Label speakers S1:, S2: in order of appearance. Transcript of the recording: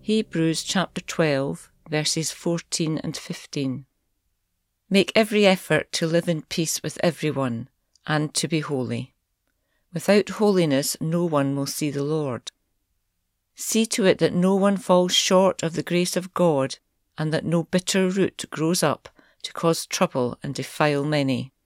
S1: Hebrews chapter 12, verses 14 and 15. Make every effort to live in peace with everyone, and to be holy. Without holiness no one will see the Lord. See to it that no one falls short of the grace of God, and that no bitter root grows up to cause trouble and defile many.